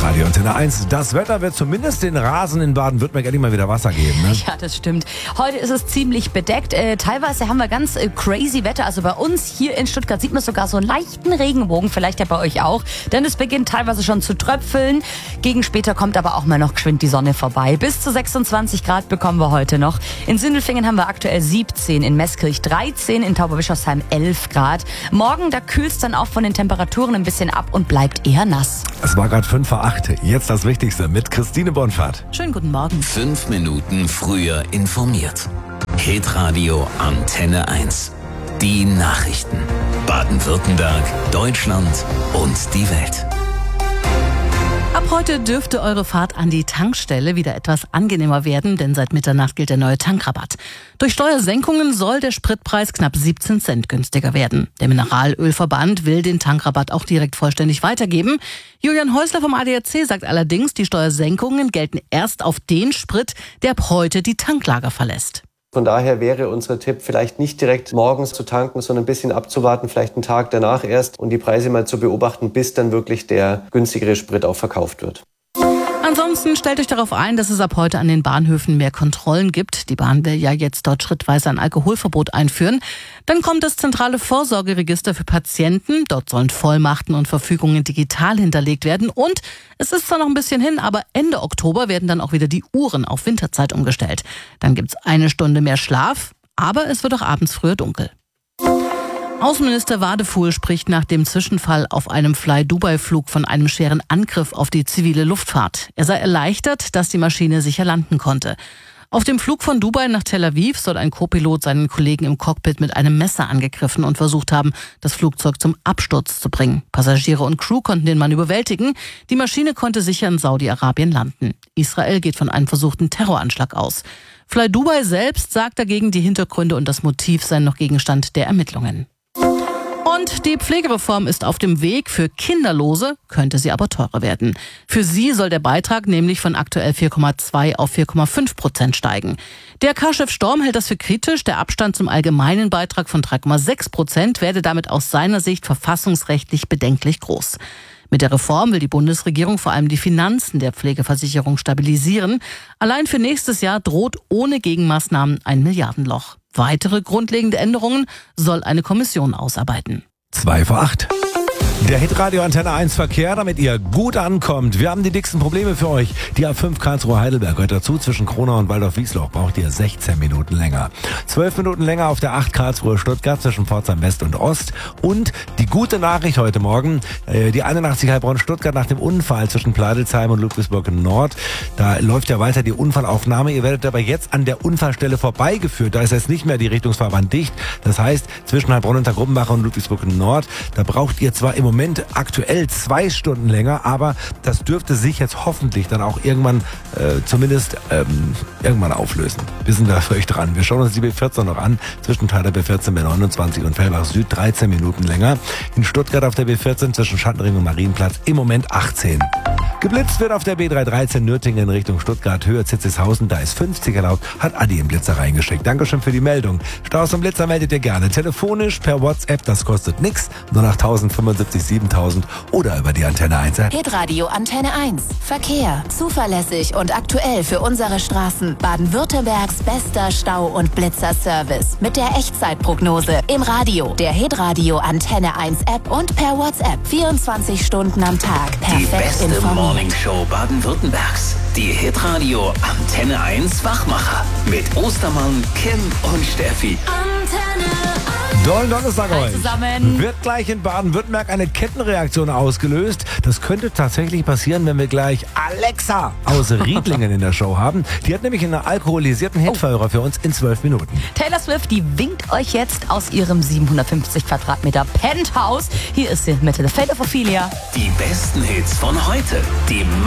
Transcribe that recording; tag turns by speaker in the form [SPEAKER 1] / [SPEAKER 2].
[SPEAKER 1] Hitradio Antenne 1. Das Wetter wird zumindest den Rasen in Baden-Württemberg endlich mal wieder Wasser geben. Ne?
[SPEAKER 2] Ja, das stimmt. Heute ist es ziemlich bedeckt. Teilweise haben wir ganz crazy Wetter. Also bei uns hier in Stuttgart sieht man sogar so einen leichten Regenbogen. Vielleicht ja bei euch auch. Denn es beginnt teilweise schon zu tröpfeln. Gegen später kommt aber auch mal noch geschwind die Sonne vorbei. Bis zu 26 Grad bekommen wir heute noch. In Sindelfingen haben wir aktuell 17, in Meßkirch 13, in Tauberbischofsheim 11 Grad. Morgen, da kühlt es dann auch von den Temperaturen ein bisschen ab und bleibt eher nass.
[SPEAKER 1] Es war gerade 5 vor 8. Jetzt das Wichtigste mit Christine Bonfahrt.
[SPEAKER 2] Schönen guten Morgen.
[SPEAKER 3] 5 Minuten früher informiert. Hitradio Antenne 1. Die Nachrichten. Baden-Württemberg, Deutschland und die Welt.
[SPEAKER 4] Ab heute dürfte eure Fahrt an die Tankstelle wieder etwas angenehmer werden, denn seit Mitternacht gilt der neue Tankrabatt. Durch Steuersenkungen soll der Spritpreis knapp 17 Cent günstiger werden. Der Mineralölverband will den Tankrabatt auch direkt vollständig weitergeben. Julian Häusler vom ADAC sagt allerdings, die Steuersenkungen gelten erst auf den Sprit, der ab heute die Tanklager verlässt.
[SPEAKER 5] Von daher wäre unser Tipp, vielleicht nicht direkt morgens zu tanken, sondern ein bisschen abzuwarten, vielleicht einen Tag danach erst und die Preise mal zu beobachten, bis dann wirklich der günstigere Sprit auch verkauft wird.
[SPEAKER 4] Ansonsten stellt euch darauf ein, dass es ab heute an den Bahnhöfen mehr Kontrollen gibt. Die Bahn will ja jetzt dort schrittweise ein Alkoholverbot einführen. Dann kommt das zentrale Vorsorgeregister für Patienten. Dort sollen Vollmachten und Verfügungen digital hinterlegt werden. Und es ist zwar noch ein bisschen hin, aber Ende Oktober werden dann auch wieder die Uhren auf Winterzeit umgestellt. Dann gibt's 1 Stunde mehr Schlaf, aber es wird auch abends früher dunkel. Außenminister Wadefuhl spricht nach dem Zwischenfall auf einem Fly-Dubai-Flug von einem schweren Angriff auf die zivile Luftfahrt. Er sei erleichtert, dass die Maschine sicher landen konnte. Auf dem Flug von Dubai nach Tel Aviv soll ein Co-Pilot seinen Kollegen im Cockpit mit einem Messer angegriffen und versucht haben, das Flugzeug zum Absturz zu bringen. Passagiere und Crew konnten den Mann überwältigen. Die Maschine konnte sicher in Saudi-Arabien landen. Israel geht von einem versuchten Terroranschlag aus. Fly Dubai selbst sagt dagegen, die Hintergründe und das Motiv seien noch Gegenstand der Ermittlungen. Und die Pflegereform ist auf dem Weg. Für Kinderlose könnte sie aber teurer werden. Für sie soll der Beitrag nämlich von aktuell 4,2 auf 4,5% steigen. DRK-Chef Storm hält das für kritisch. Der Abstand zum allgemeinen Beitrag von 3,6% werde damit aus seiner Sicht verfassungsrechtlich bedenklich groß. Mit der Reform will die Bundesregierung vor allem die Finanzen der Pflegeversicherung stabilisieren. Allein für nächstes Jahr droht ohne Gegenmaßnahmen ein Milliardenloch. Weitere grundlegende Änderungen soll eine Kommission ausarbeiten.
[SPEAKER 1] 2 vor 8. Der Hitradio Antenne 1 Verkehr, damit ihr gut ankommt. Wir haben die dicksten Probleme für euch. Die A5 Karlsruhe-Heidelberg gehört dazu. Zwischen Kronau und Waldorf-Wiesloch braucht ihr 16 Minuten länger. 12 Minuten länger auf der 8 Karlsruhe-Stuttgart zwischen Pforzheim West und Ost. Und die gute Nachricht heute Morgen, die 81 Heilbronn-Stuttgart nach dem Unfall zwischen Pleidelsheim und Ludwigsburg Nord. Da läuft ja weiter die Unfallaufnahme. Ihr werdet aber jetzt an der Unfallstelle vorbeigeführt. Da ist jetzt nicht mehr die Richtungsfahrbahn dicht. Das heißt, zwischen Heilbronn und Gruppenbach und Ludwigsburg Nord, da braucht ihr zwar im Moment aktuell 2 Stunden länger, aber das dürfte sich jetzt hoffentlich dann auch irgendwann irgendwann auflösen. Wir sind da für euch dran. Wir schauen uns die B14 noch an. Zwischenteil der B14 B29 und Fellbach Süd 13 Minuten länger. In Stuttgart auf der B14 zwischen Schattenring und Marienplatz im Moment 18. Geblitzt wird auf der B313 Nürtingen Richtung Stuttgart, Höhe Zitzishausen, da ist 50 erlaubt, hat Adi im Blitzer reingeschickt. Dankeschön für die Meldung. Staus und Blitzer meldet ihr gerne telefonisch, per WhatsApp, das kostet nix, nur nach 1075 7000 oder über die Antenne 1 App.
[SPEAKER 6] Hitradio Antenne 1. Verkehr. Zuverlässig und aktuell für unsere Straßen. Baden-Württembergs bester Stau- und Blitzerservice. Mit der Echtzeitprognose. Im Radio, der Hitradio Antenne 1 App und per WhatsApp. 24 Stunden am Tag.
[SPEAKER 3] Die
[SPEAKER 6] Perfekt
[SPEAKER 3] beste
[SPEAKER 6] informiert.
[SPEAKER 3] Morningshow Baden-Württembergs. Die Hitradio Antenne 1 Wachmacher. Mit Ostermann, Kim und Steffi.
[SPEAKER 1] Dollen Donnerstag
[SPEAKER 2] Hi
[SPEAKER 1] euch.
[SPEAKER 2] zusammen.
[SPEAKER 1] Wird gleich in Baden-Württemberg eine Kettenreaktion ausgelöst. Das könnte tatsächlich passieren, wenn wir gleich Alexa aus Riedlingen in der Show haben. Die hat nämlich einen alkoholisierten Hitführer für uns in 12 Minuten.
[SPEAKER 2] Taylor Swift, die winkt euch jetzt aus ihrem 750 Quadratmeter Penthouse. Hier ist sie mit The Fate of Ophelia.
[SPEAKER 3] Die besten Hits von heute. Die